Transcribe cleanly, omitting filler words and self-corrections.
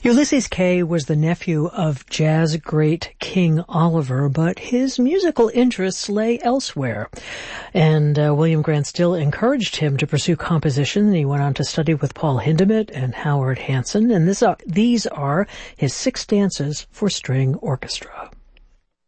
Ulysses Kay was the nephew of jazz great King Oliver, but his musical interests lay elsewhere. And William Grant Still encouraged him to pursue composition, and he went on to study with Paul Hindemith and Howard Hanson. And these are his 6 stanzas for string orchestra.